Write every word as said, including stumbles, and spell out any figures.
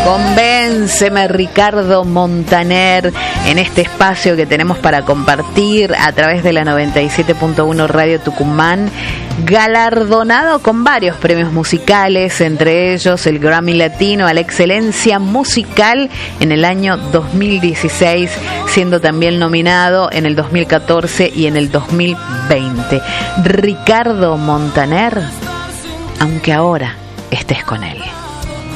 Convénceme, Ricardo Montaner, en este espacio que tenemos para compartir a través de la noventa y siete punto uno Radio Tucumán, galardonado con varios premios musicales, entre ellos el Grammy Latino a la excelencia musical en el año dos mil dieciséis, siendo también nominado en el dos mil catorce y en el dos mil veinte. Ricardo Montaner, aunque ahora estés con él.